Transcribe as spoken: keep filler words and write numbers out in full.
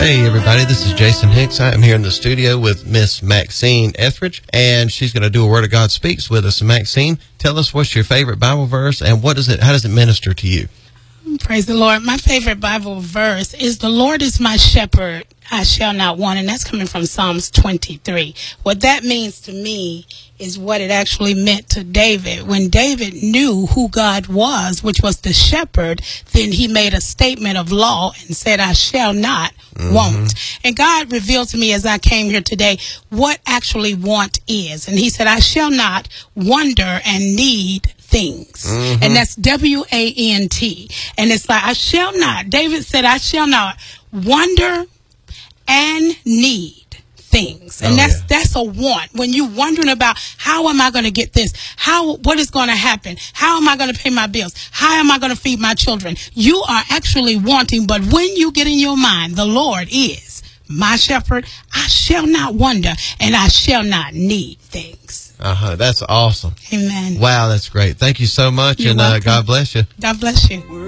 Hey everybody, this is Jason Hicks. I am here in the studio with Miss Maxine Etheridge, and she's going to do a Word of God Speaks with us. Maxine, tell us what's your favorite Bible verse, and what does it? How does it minister to you? Praise the Lord. My favorite Bible verse is, "The Lord is my shepherd, I shall not want," and that's coming from Psalms twenty-three. What that means to me is what it actually meant to David. When David knew who God was, which was the shepherd, then he made a statement of law and said, "I shall not mm-hmm. want." And God revealed to me as I came here today what actually want is. And he said, "I shall not wonder and need things." Mm-hmm. And that's W A N T. And it's like, I shall not. David said, "I shall not wonder and need things." And oh, that's yeah. that's a want. When you're wondering about, how am I going to get this? How what is going to happen? How am I going to pay my bills? How am I going to feed my children? You are actually wanting, but when you get in your mind, the Lord is my shepherd, I shall not wonder and I shall not need things. Uh-huh. That's awesome. Amen. Wow, that's great. Thank you so much. You're and uh, God bless you. God bless you.